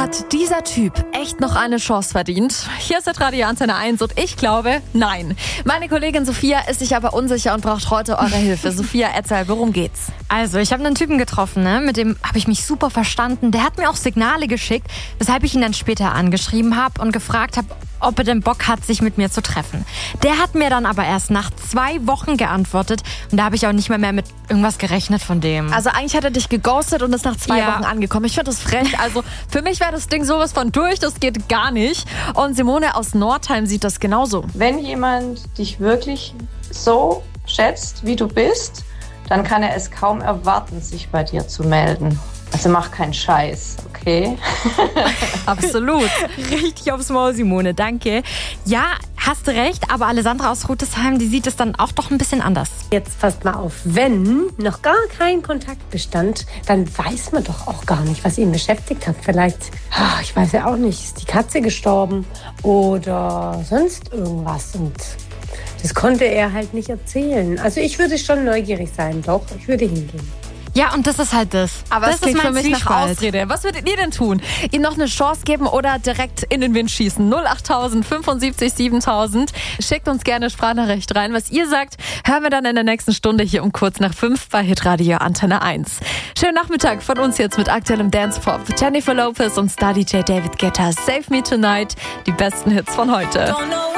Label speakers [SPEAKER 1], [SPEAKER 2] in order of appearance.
[SPEAKER 1] Hat dieser Typ echt noch eine Chance verdient? Hier ist der Radio Antenne 1 und ich glaube, nein. Meine Kollegin Sophia ist sich aber unsicher und braucht heute eure Hilfe. Sophia, erzähl, worum geht's?
[SPEAKER 2] Also, ich habe einen Typen getroffen, mit dem habe ich mich super verstanden. Der hat mir auch Signale geschickt, weshalb ich ihn dann später angeschrieben habe und gefragt habe, ob er denn Bock hat, sich mit mir zu treffen. Der hat mir dann aber erst nach 2 Wochen geantwortet und da habe ich auch nicht mehr mit irgendwas gerechnet von dem.
[SPEAKER 1] Also eigentlich hat er dich geghostet und ist nach 2 Wochen angekommen. Ich finde das frech. Also für mich wäre das Ding sowas von durch, das geht gar nicht. Und Simone aus Nordheim sieht das genauso.
[SPEAKER 3] Wenn jemand dich wirklich so schätzt, wie du bist, dann kann er es kaum erwarten, sich bei dir zu melden. Also mach keinen Scheiß, okay?
[SPEAKER 1] Absolut.
[SPEAKER 2] Richtig aufs Maul, Simone, danke. Ja, hast du recht, aber Alessandra aus Rütesheim, die sieht es dann auch doch ein bisschen anders.
[SPEAKER 4] Jetzt passt mal auf, wenn noch gar kein Kontakt bestand, dann weiß man doch auch gar nicht, was ihn beschäftigt hat. Vielleicht, ich weiß ja auch nicht, ist die Katze gestorben oder sonst irgendwas. Und das konnte er halt nicht erzählen. Also ich würde schon neugierig sein, doch, ich würde hingehen.
[SPEAKER 2] Ja, und das ist halt das.
[SPEAKER 1] Aber
[SPEAKER 2] das
[SPEAKER 1] es klingt
[SPEAKER 2] ist
[SPEAKER 1] für mich nach
[SPEAKER 2] Zwiespalt.
[SPEAKER 1] Ausrede. Was würdet ihr denn tun? Ihm noch eine Chance geben oder direkt in den Wind schießen? 08000 75 7000. Schickt uns gerne Sprachnachricht rein. Was ihr sagt, hören wir dann in der nächsten Stunde hier um kurz nach 5 bei Hitradio Antenne 1. Schönen Nachmittag von uns jetzt mit aktuellem Dance-Pop. Jennifer Lopez und Star-DJ David Guetta. Save Me Tonight. Die besten Hits von heute.